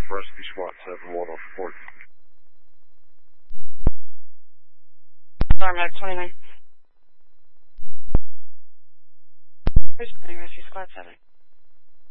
Rescue Squad 7, Waldorf Report. Sorry, Mac 29. Rescue Squad 7.